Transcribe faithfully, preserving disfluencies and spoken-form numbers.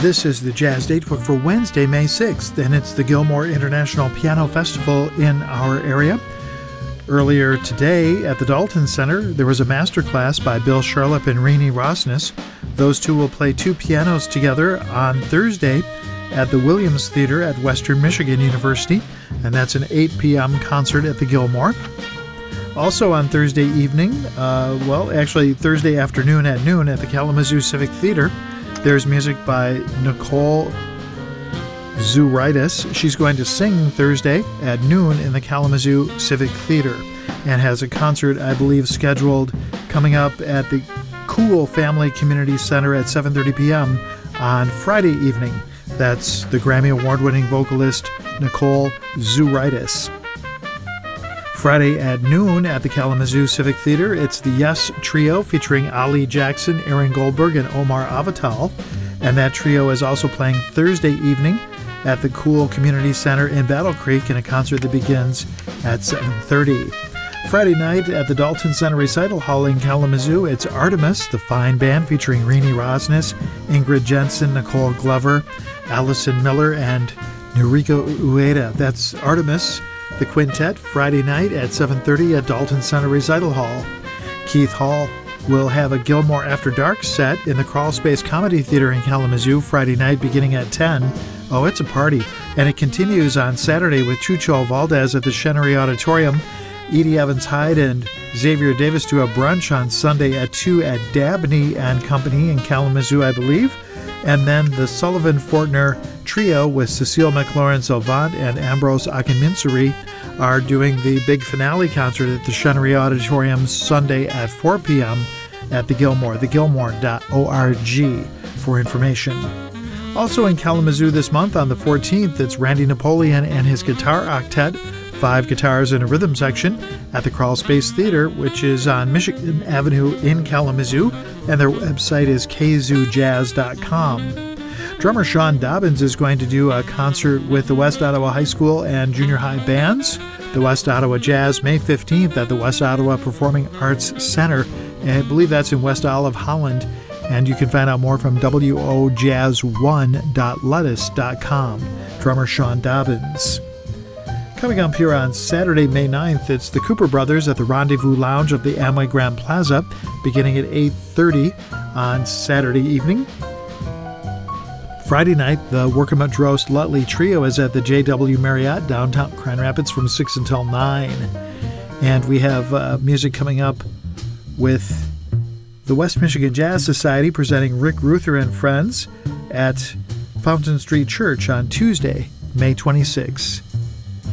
This is the Jazz Datebook for Wednesday, May sixth, and it's the Gilmore International Piano Festival in our area. Earlier today at the Dalton Center, there was a masterclass by Bill Sharlip and Rini Rosnes. Those two will play two pianos together on Thursday at the Williams Theater at Western Michigan University, and that's an eight p.m. concert at the Gilmore. Also on Thursday evening, uh, well, actually Thursday afternoon at noon at the Kalamazoo Civic Theater, there's music by Nicole Zouritis. She's going to sing Thursday at noon in the Kalamazoo Civic Theater and has a concert, I believe, scheduled coming up at the Cool Family Community Center at seven thirty p.m. on Friday evening. That's the Grammy Award-winning vocalist Nicole Zouritis. Friday at noon at the Kalamazoo Civic Theater, it's the Yes Trio featuring Ali Jackson, Aaron Goldberg, and Omar Avatal. And that trio is also playing Thursday evening at the Cool Community Center in Battle Creek in a concert that begins at seven thirty. Friday night at the Dalton Center Recital Hall in Kalamazoo, it's Artemis, the fine band featuring Rini Rosnes, Ingrid Jensen, Nicole Glover, Allison Miller, and Noriko Ueda. That's Artemis, the quintet, Friday night at seven thirty at Dalton Center Recital Hall. Keith Hall will have a Gilmore After Dark set in the Crawl Space Comedy Theater in Kalamazoo Friday night beginning at ten. Oh, it's a party. And it continues on Saturday with Chucho Valdez at the Chenery Auditorium. Edie Evans Hyde and Xavier Davis do a brunch on Sunday at two at Dabney and Company in Kalamazoo, I believe. And then the Sullivan Fortner Trio with Cecile McLaurin-Salvant and Ambrose Akinminsuri are doing the big finale concert at the Chenery Auditorium Sunday at four p.m. at the Gilmore, the gilmore dot org for information. Also in Kalamazoo this month on the fourteenth, it's Randy Napoleon and his guitar octet, five guitars in a rhythm section, at the Crawl Space Theater, which is on Michigan Avenue in Kalamazoo, and their website is k zoo jazz dot com. Drummer Sean Dobbins is going to do a concert with the West Ottawa High School and Junior High bands, the West Ottawa Jazz, May fifteenth at the West Ottawa Performing Arts Center, and I believe that's in West Olive, Holland. And you can find out more from w o jazz one dot lettuce dot com. Drummer Sean Dobbins. Coming up here on Saturday, May ninth, it's the Cooper Brothers at the Rendezvous Lounge of the Amway Grand Plaza, beginning at eight thirty on Saturday evening. Friday night, the Workamut Roast Lutley Trio is at the J W Marriott, downtown Grand Rapids, from six until nine. And we have uh, music coming up with the West Michigan Jazz Society presenting Rick Ruther and Friends at Fountain Street Church on Tuesday, May twenty-sixth.